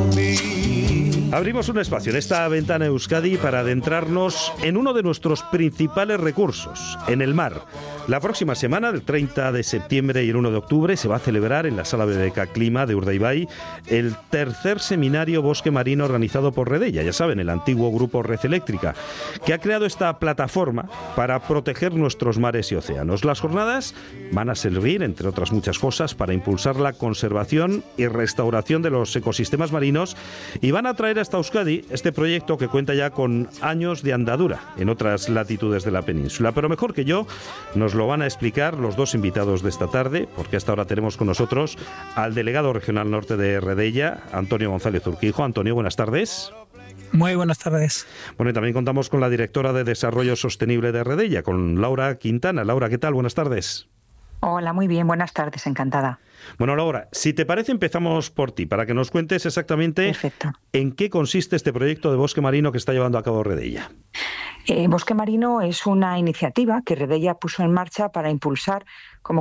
Abrimos un espacio en esta ventana Euskadi para adentrarnos en uno de nuestros principales recursos, en el mar. La próxima semana, el 30 de septiembre y el 1 de octubre, se va a celebrar en la Sala BBK Clima de Urdaibai el tercer seminario Bosque Marino organizado por Redella, ya saben, el antiguo grupo Red Eléctrica, que ha creado esta plataforma para proteger nuestros mares y océanos. Las jornadas van a servir, entre otras muchas cosas, para impulsar la conservación y restauración de los ecosistemas marinos y van a traer hasta Euskadi este proyecto que cuenta ya con años de andadura en otras latitudes de la península. Pero mejor que yo, nos lo van a explicar los dos invitados de esta tarde, porque hasta ahora tenemos con nosotros al delegado regional norte de Redella, Antonio González Urquijo. Antonio, buenas tardes. Muy buenas tardes. Bueno, y también contamos con la directora de Desarrollo Sostenible de Redella, con Laura Quintana. Laura, ¿qué tal? Buenas tardes. Hola, muy bien, buenas tardes, encantada. Bueno, Laura, si te parece empezamos por ti, para que nos cuentes exactamente Perfecto. En qué consiste este proyecto de bosque marino que está llevando a cabo Redella. Bosque Marino es una iniciativa que Redella puso en marcha para impulsar, como